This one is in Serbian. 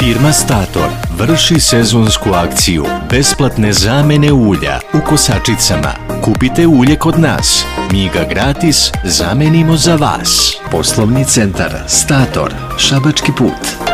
Firma Stator vrši sezonsku akciju besplatne zamene ulja u kosačicama. Kupite ulje kod nas, mi ga gratis zamenimo za vas. Poslovni centar Stator, Šabački put.